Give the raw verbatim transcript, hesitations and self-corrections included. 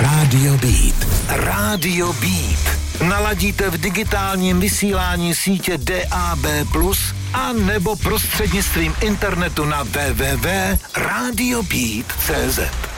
Rádio Beat. Rádio Beat. Naladíte v digitálním vysílání sítě D A B plus, a nebo prostřednictvím internetu na w w w tečka radio beat tečka c z.